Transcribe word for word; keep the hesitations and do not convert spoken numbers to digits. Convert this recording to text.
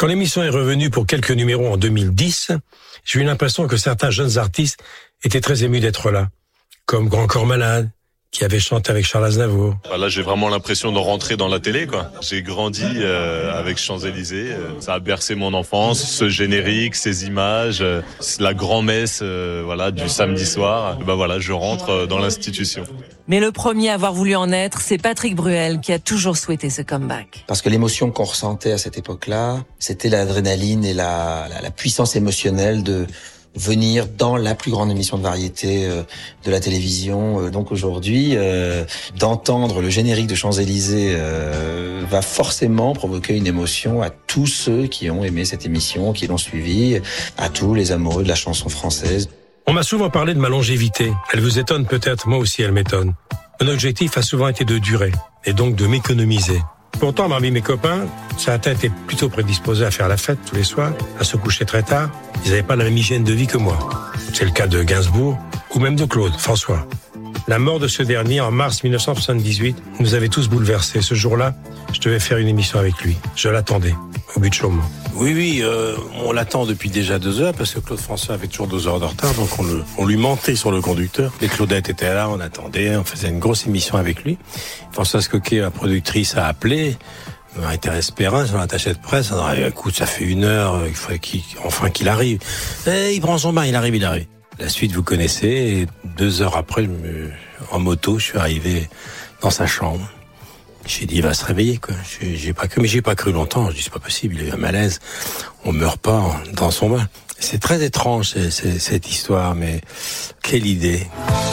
Quand l'émission est revenue pour quelques numéros en deux mille dix, j'ai eu l'impression que certains jeunes artistes étaient très émus d'être là, comme Grand Corps Malade, qui avait chanté avec Charles Aznavour. Là, j'ai vraiment l'impression de rentrer dans la télé, quoi. J'ai grandi euh, avec Champs-Élysées. Euh, ça a bercé mon enfance, ce générique, ces images, euh, la grand-messe, euh, voilà, du samedi soir. Bah voilà, je rentre euh, dans l'institution. Mais le premier à avoir voulu en être, c'est Patrick Bruel, qui a toujours souhaité ce comeback. Parce que l'émotion qu'on ressentait à cette époque-là, c'était l'adrénaline et la, la, la puissance émotionnelle de venir dans la plus grande émission de variété euh, de la télévision. Euh, donc aujourd'hui, euh, d'entendre le générique de Champs-Élysées euh, va forcément provoquer une émotion à tous ceux qui ont aimé cette émission, qui l'ont suivie, à tous les amoureux de la chanson française. On m'a souvent parlé de ma longévité. Elle vous étonne peut-être, moi aussi elle m'étonne. Mon objectif a souvent été de durer, et donc de m'économiser. Pourtant, parmi mes copains, certains étaient plutôt prédisposés à faire la fête tous les soirs, à se coucher très tard. Ils n'avaient pas la même hygiène de vie que moi. C'est le cas de Gainsbourg, ou même de Claude François. La mort de ce dernier, en mars mille neuf cent soixante-dix-huit, nous avait tous bouleversés. Ce jour-là, je devais faire une émission avec lui. Je l'attendais, au but de Chaumont. Oui, oui, euh, on l'attend depuis déjà deux heures, parce que Claude François avait toujours deux heures de retard, donc on, le, on lui mentait sur le conducteur. Les Claudettes étaient là, on attendait, on faisait une grosse émission avec lui. Françoise Coquet, la productrice, a appelé, Marie-Thérèse Perrin, son attachée de presse, a dit, écoute, ça fait une heure, il faudrait qu'il, enfin qu'il arrive. Et il prend son bain, il arrive, il arrive. La suite, vous connaissez, et deux heures après, je me, en moto, je suis arrivé dans sa chambre. J'ai dit, il va se réveiller, quoi. J'ai, j'ai pas cru, mais j'ai pas cru longtemps. Je dis, c'est pas possible, il a eu un malaise. On meurt pas dans son bain. C'est très étrange, c'est, c'est, cette histoire, mais quelle idée.